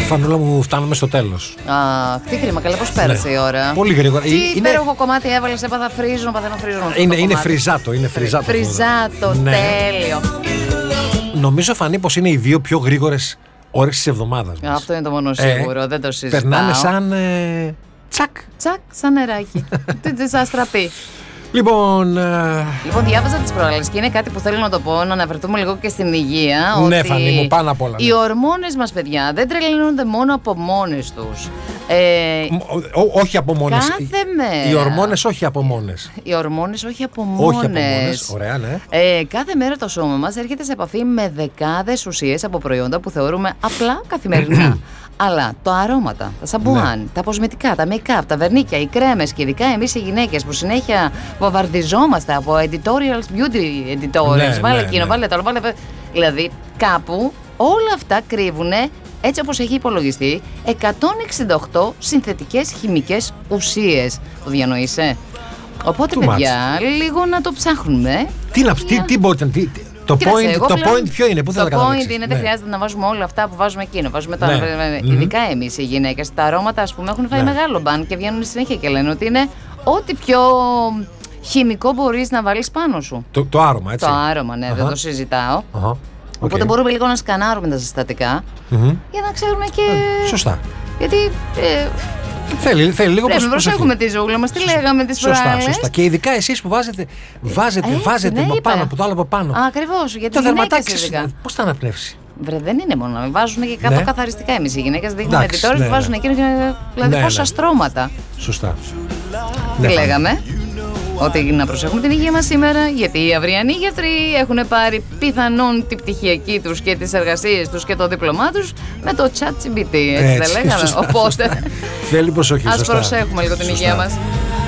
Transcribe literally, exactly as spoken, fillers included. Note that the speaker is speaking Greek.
Φανούλα μου, φτάνουμε στο τέλος. Αχ, τι κρίμα, καλά, πώς πέρασε Ναι. η ώρα. Πολύ γρήγορα. Τι Είναι- υπέροχο κομμάτι έβαλες, έπαθα φρίζουν, παθαίνω φρίζουν. αυτό Είναι, το είναι κομμάτι. φριζάτο, είναι φριζάτο. αυτό. Φριζάτο, Ναι. τέλειο. Νομίζω, Φανή, πως είναι οι δύο πιο γρήγορες ώρες της εβδομάδας μας. Αυτό είναι το μόνο Ε, σίγουρο, δεν το συζητάω. Περνάνε σαν ε, τσακ. Τσακ, σαν νεράκι. Τι τι σαν αστραπή. Λοιπόν, ε, Λοιπόν, διάβαζα τις προάλλες και είναι κάτι που θέλω να το πω, να αναφερθούμε λίγο και στην υγεία. Ναι, ότι Φανή μου, πάνω απ' όλα, ναι. Οι ορμόνες μας, παιδιά, δεν τρελαίνονται μόνο από μόνες τους. Ε, ό- ό- όχι από μόνες. κάθε μέρα. Οι ορμόνες όχι από μόνες. οι ορμόνες όχι από μόνες. Όχι από μόνες. Ωραία, ναι. Ε, κάθε μέρα το σώμα μας έρχεται σε επαφή με δεκάδες ουσίες από προϊόντα που θεωρούμε απλά καθημερινά. Αλλά τα αρώματα, τα σαμπουάν, Ναι. τα κοσμετικά, τα make-up, τα βερνίκια, οι κρέμες και ειδικά εμείς οι γυναίκες που συνέχεια βομβαρδιζόμαστε από editorials, beauty editorials, Ναι, βάλε ναι, εκείνο, ναι. βάλε το άλλο, βάλε. Δηλαδή κάπου όλα αυτά κρύβουν, έτσι όπως έχει υπολογιστεί, εκατόν εξήντα οκτώ συνθετικές χημικές ουσίες. Το διανοείσαι? Οπότε, Too much. παιδιά, λίγο να το ψάχνουμε. Τι, να, τι, τι μπορείτε να. τι- Το Κοίταξε, point, εγώ το πλέον- point ποιο είναι, πού θα το τα point καταλήξεις. είναι δεν Ναι. χρειάζεται να βάζουμε όλα αυτά που βάζουμε εκείνο. Βάζουμε τα. Ναι. Ειδικά εμείς οι γυναίκες. Τα αρώματα, ας πούμε, έχουν φάει Ναι. μεγάλο μπαν και βγαίνουν συνέχεια και λένε ότι είναι ό,τι πιο χημικό μπορείς να βάλεις πάνω σου. Το, το άρωμα, έτσι. Το άρωμα, ναι, δεν Αχα. το συζητάω. Αχα. Οπότε Οκ. μπορούμε λίγο να σκανάρουμε τα συστατικά Μμμ. για να ξέρουμε και. Σωστά. Γιατί. Ε, Θέλει, θέλει λίγο πρέπει να προσοχή. προσέχουμε τη ζούγκλα μας. Τι λέγαμε τις Σωστά, προάλλες. σωστά. Και ειδικά εσείς που βάζετε, βάζετε, Έτσι, βάζετε ναι, από είπα. πάνω, από το άλλο από πάνω. Ακριβώς, γιατί Το οι γυναίκες δερματάκι ειδικά. σας, πώς θα αναπνεύσει. Βρε, δεν είναι μόνο να μην βάζουν και κάτω Ναι. καθαριστικά εμείς οι γυναίκες. Δείχνουμε Εντάξει, editors ναι, που βάζουν ναι. εκείνο και. Δηλαδή, Ναι, πόσα ναι. στρώματα. Σωστά. Τι Ναι, λέγαμε? Ότι να προσέχουμε την υγεία μας σήμερα, γιατί οι αυριανοί γιατροί έχουν πάρει πιθανόν την πτυχιακή τους και τις εργασίες τους και το δίπλωμά τους με το ChatGPT, έτσι, Έτσι, δεν λέγαμε? σωστά, Οπότε, σωστά. Θέλει προσοχή. ας σωστά. προσέχουμε λίγο την Σωστά. υγεία μας.